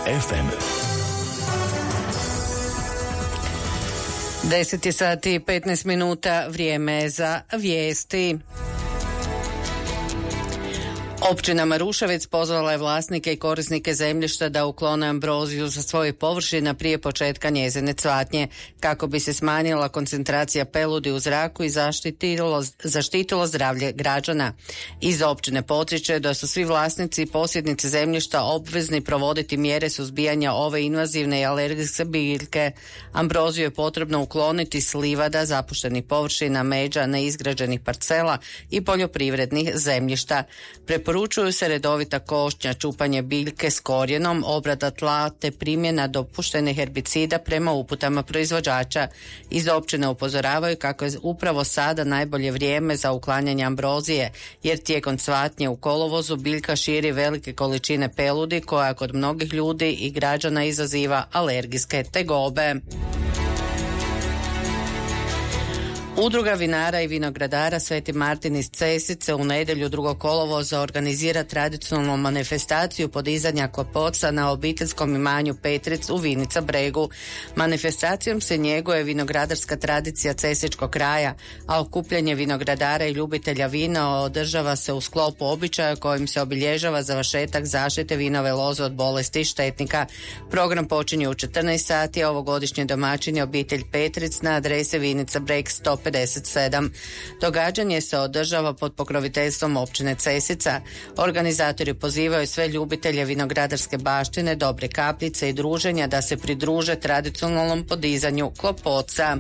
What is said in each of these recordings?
FM. 10 sati i 15 minuta, vrijeme je za vijesti. Općina Maruševec pozvala je vlasnike i korisnike zemljišta da uklone ambroziju sa svojih površina prije početka njezine cvatnje, kako bi se smanjila koncentracija peludi u zraku i zaštitilo zdravlje građana. Iz općine podsjećaju da su svi vlasnici i posjednici zemljišta obvezni provoditi mjere suzbijanja ove invazivne i alergijske biljke. Ambroziju je potrebno ukloniti s livada, zapuštenih površina, međa, neizgrađenih parcela i poljoprivrednih zemljišta. Preporučuju se redovita košnja, čupanje biljke s korijenom, obrada tla te primjena dopuštenih herbicida prema uputama proizvođača. Iz općine upozoravaju kako je upravo sada najbolje vrijeme za uklanjanje ambrozije, jer tijekom cvatnje u kolovozu biljka širi velike količine peludi koja kod mnogih ljudi i građana izaziva alergijske tegobe. Udruga vinara i vinogradara Sveti Martin iz Cesice u nedjelju 2. kolovoza organizira tradicionalnu manifestaciju podizanja klopoca na obiteljskom imanju Petric u Vinica Bregu. Manifestacijom se njeguje vinogradarska tradicija cesičkog kraja, a okupljanje vinogradara i ljubitelja vina održava se u sklopu običaja kojim se obilježava završetak zaštite vinove loze od bolesti i štetnika. Program počinje u 14 sati, a ovogodišnji domaćin je obitelj Petric na adresi Vinica Breg 157. Događanje se održava pod pokroviteljstvom općine Cesica. Organizatori pozivaju sve ljubitelje vinogradarske baštine, dobre kapljice i druženja da se pridruže tradicionalnom podizanju klopoca.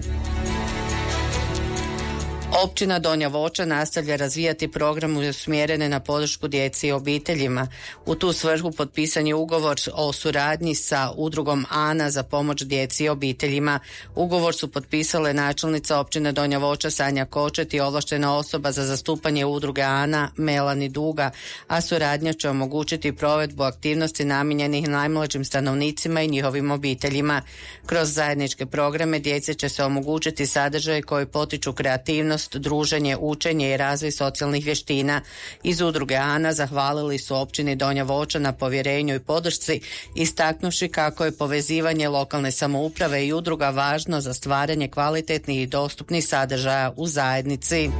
Općina Donja Voća nastavlja razvijati program usmjerene na podršku djeci i obiteljima. U tu svrhu potpisan je ugovor o suradnji sa udrugom Ana za pomoć djeci i obiteljima. Ugovor su potpisale načelnica općine Donja Voća Sanja Kočet i ovlaštena osoba za zastupanje udruge Ana Melani Duga, a suradnja će omogućiti provedbu aktivnosti namijenjenih najmlađim stanovnicima i njihovim obiteljima. Kroz zajedničke programe djeci će se omogućiti sadržaje koji potiču kreativnost, druženje, učenje i razvoj socijalnih vještina. Iz udruge Ana zahvalili su općini Donja Voća na povjerenju i podršci, istaknuši kako je povezivanje lokalne samouprave i udruga važno za stvaranje kvalitetnih i dostupnih sadržaja u zajednici.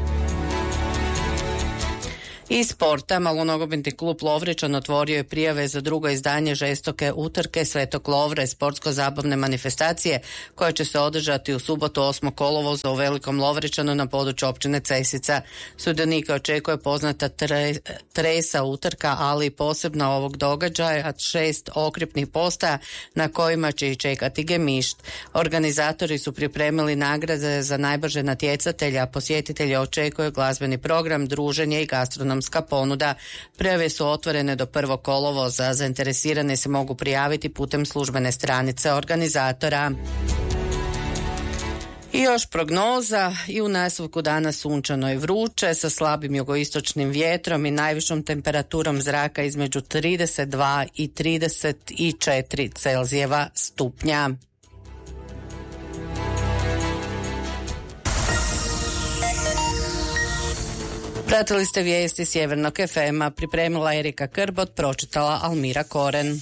Iz sporta, Malonogometni klub Lovričan otvorio je prijave za drugo izdanje žestoke utrke Svetog Lovre, sportsko-zabavne manifestacije koja će se održati u subotu 8. kolovoza u Velikom Lovričanu na području općine Cesica. Sudionike očekuje poznata tresa utrka, ali i posebno ovog događaja 6 okripnih postaja na kojima će i čekati gemišt. Organizatori su pripremili nagrade za najbrže natjecatelja, a posjetitelje očekuje glazbeni program, druženje i gastronomska ponuda. Prijave su otvorene do 1. kolovoza. Zainteresirane se mogu prijaviti putem službene stranice organizatora. I još prognoza, i u nastavku dana sunčano i vruće sa slabim jugoistočnim vjetrom i najvišom temperaturom zraka između 32 i 34 Celzijeva stupnja. Pratili ste vijesti Sjevernog FM-a, pripremila Erika Krbot, pročitala Almira Koren.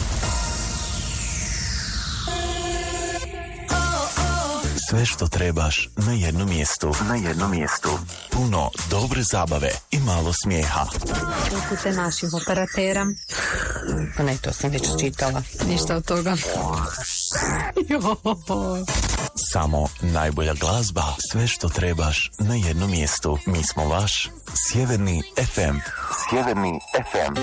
Sve što trebaš na jednom mjestu. Puno dobre zabave i malo smijeha. Upute naših operatera. Pa ne, to sam već čitala. Ništa od toga. Samo najbolja glazba. Sve što trebaš na jednom mjestu. Mi smo vaš Sjeverni FM.